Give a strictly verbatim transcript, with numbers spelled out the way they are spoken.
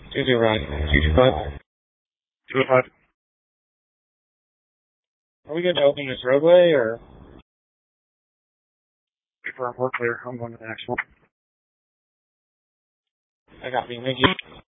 Two two right. Two two five. Two five. Are we going to open this roadway or? Before we're clear, I'm going to the next one. I got me. Thank you.